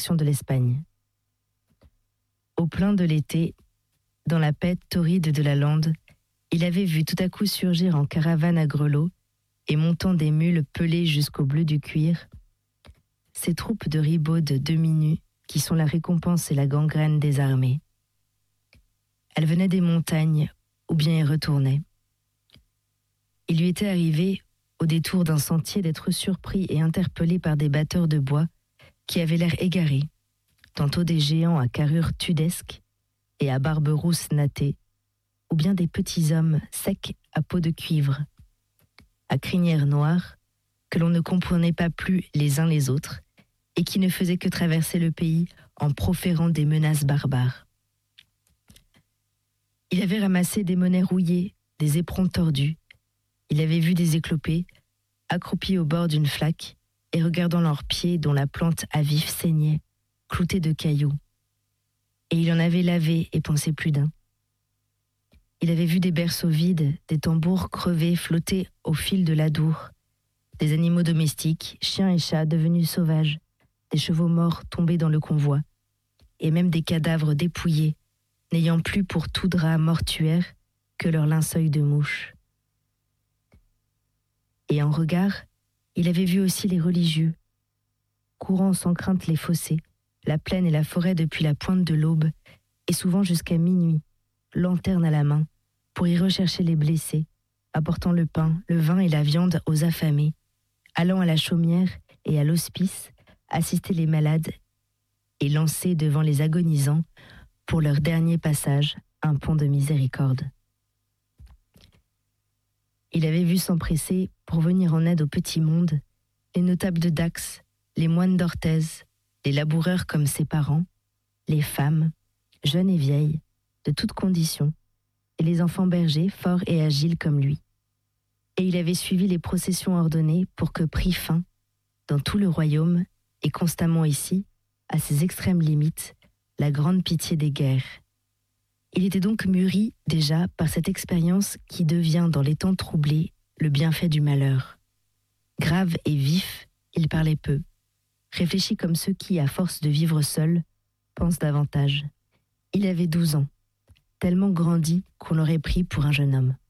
de l'Espagne. Au plein de l'été, dans la paix torride de la lande, il avait vu tout à coup surgir en caravane à grelots et montant des mules pelées jusqu'au bleu du cuir, ces troupes de ribaudes demi-nues qui sont la récompense et la gangrène des armées. Elles venaient des montagnes ou bien y retournaient. Il lui était arrivé, au détour d'un sentier, d'être surpris et interpellé par des batteurs de bois qui avaient l'air égarés, tantôt des géants à carrure tudesque et à barbe rousse nattée, ou bien des petits hommes secs à peau de cuivre, à crinière noire, que l'on ne comprenait pas plus les uns les autres, et qui ne faisaient que traverser le pays en proférant des menaces barbares. Il avait ramassé des monnaies rouillées, des éperons tordus. Il avait vu des éclopés, accroupis au bord d'une flaque, et regardant leurs pieds dont la plante à vif saignait, cloutés de cailloux. Et il en avait lavé et pensé plus d'un. Il avait vu des berceaux vides, des tambours crevés flotter au fil de l'adour, des animaux domestiques, chiens et chats devenus sauvages, des chevaux morts tombés dans le convoi, et même des cadavres dépouillés, n'ayant plus pour tout drap mortuaire que leur linceul de mouche. Et en regard, il avait vu aussi les religieux, courant sans crainte les fossés, la plaine et la forêt depuis la pointe de l'aube, et souvent jusqu'à minuit, lanterne à la main, pour y rechercher les blessés, apportant le pain, le vin et la viande aux affamés, allant à la chaumière et à l'hospice, assister les malades et lancer devant les agonisants, pour leur dernier passage, un pont de miséricorde. Il avait vu s'empresser, pour venir en aide au petit monde, les notables de Dax, les moines d'Orthez, les laboureurs comme ses parents, les femmes, jeunes et vieilles, de toutes conditions, et les enfants bergers, forts et agiles comme lui. Et il avait suivi les processions ordonnées pour que prît fin, dans tout le royaume, et constamment ici, à ses extrêmes limites, la grande pitié des guerres. Il était donc mûri déjà par cette expérience qui devient dans les temps troublés le bienfait du malheur. Grave et vif, il parlait peu, réfléchit comme ceux qui, à force de vivre seuls, pensent davantage. Il avait 12 ans, tellement grandi qu'on l'aurait pris pour un jeune homme.